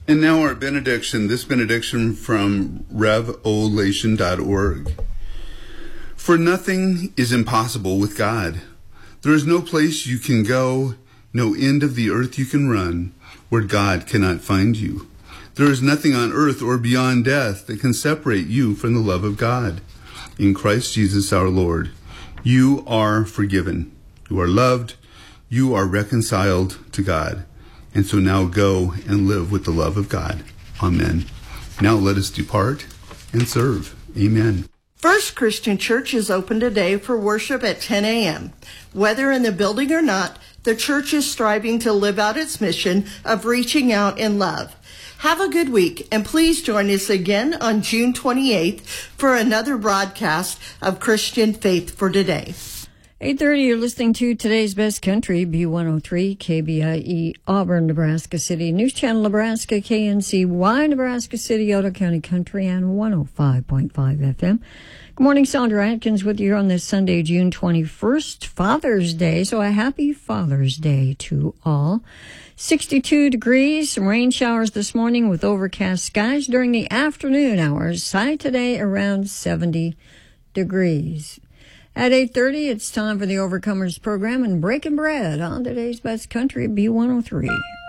And now our benediction, this benediction from revolation.org. For nothing is impossible with God. There is no place you can go, no end of the earth you can run, where God cannot find you. There is nothing on earth or beyond death that can separate you from the love of God. In Christ Jesus our Lord, you are forgiven. You are loved. You are reconciled to God. And so now go and live with the love of God. Amen. Now let us depart and serve. Amen. First Christian Church is open today for worship at 10 a.m. Whether in the building or not, the church is striving to live out its mission of reaching out in love. Have a good week, and please join us again on June 28th for another broadcast of Christian Faith for Today. 8:30, you're listening to Today's Best Country, B103, KBIE, Auburn, Nebraska City, News Channel, Nebraska, KNCY, Nebraska City, Ottawa County Country, and 105.5 FM. Good morning, Sandra Atkins with you on this Sunday, June 21st, Father's Day. So a happy Father's Day to all. 62 degrees, some rain showers this morning with overcast skies during the afternoon hours. High today around 70 degrees. At 8:30, it's time for the Overcomers program and Breaking Bread on Today's Best Country, B103.